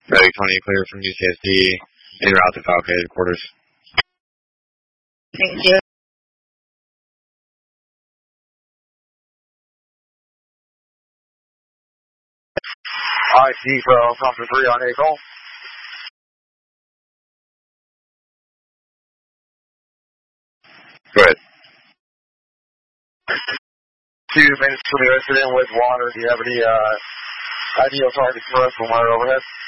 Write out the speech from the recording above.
Ready, Tony, clear from UCSD, en route to Falcon headquarters. Thank you. IC from Compton 3 on Eagle. Go ahead. 2 minutes for the resident with water. Do you have any ideal targets for us from our overhead?